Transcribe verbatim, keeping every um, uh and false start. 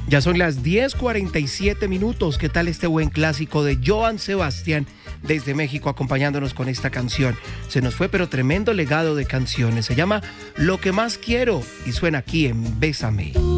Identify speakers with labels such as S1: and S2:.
S1: Ya son las diez cuarenta y siete minutos. ¿Qué tal este buen clásico de Joan Sebastián desde México acompañándonos con esta canción? Se nos fue, pero tremendo legado de canciones. Se llama Lo que más quiero y suena aquí en Bésame.